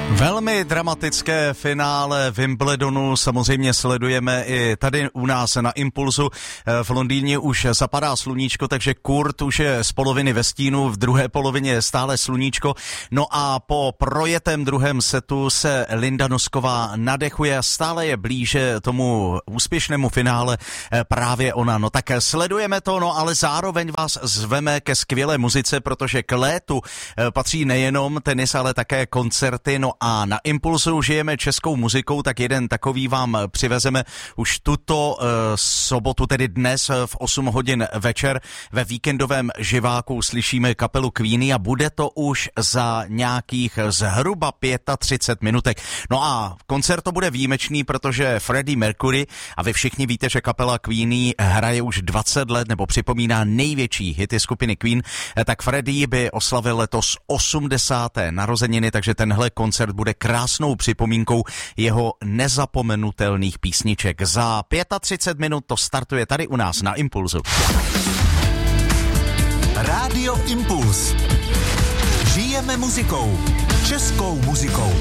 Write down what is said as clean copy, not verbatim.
Velmi dramatické finále Wimbledonu samozřejmě sledujeme i tady u nás na Impulzu. V Londýně už zapadá sluníčko, takže Kurt už je z poloviny ve stínu, v druhé polovině je stále sluníčko. No a po projetém druhém setu se Linda Nosková nadechuje a stále je blíže tomu úspěšnému finále právě ona. No tak sledujeme to, no ale zároveň vás zveme ke skvělé muzice, protože k létu patří nejenom tenis, ale také koncerty. No a na Impulsu žijeme českou muzikou, tak jeden takový vám přivezeme už tuto sobotu, tedy dnes v 8 hodin večer. Ve víkendovém živáku slyšíme kapelu Queeny a bude to už za nějakých zhruba 35 minutek. No a koncert to bude výjimečný, protože Freddie Mercury, a vy všichni víte, že kapela Queeny hraje už 20 let, nebo připomíná největší hity skupiny Queen, tak Freddie by oslavil letos 80. narozeniny, takže tenhle koncert bude krásnou připomínkou jeho nezapomenutelných písniček. Za 35 minut to startuje tady u nás na Impulzu. Rádio Impuls. Žijeme muzikou. Českou muzikou.